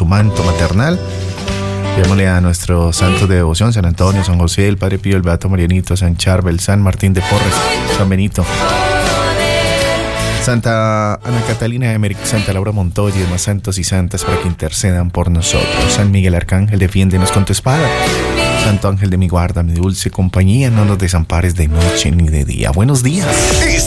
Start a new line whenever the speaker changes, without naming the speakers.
manto maternal. Démosle a nuestros santos de devoción: San Antonio, San José, el Padre Pío, el Beato Marianito, San Charbel, San Martín de Porres, San Benito, Santa Ana Catalina de Emmerich, Santa Laura Montoya y demás santos y santas para que intercedan por nosotros. San Miguel Arcángel, defiéndenos con tu espada. Santo ángel de mi guarda, mi dulce compañía, no nos desampares de noche ni de día. Buenos días.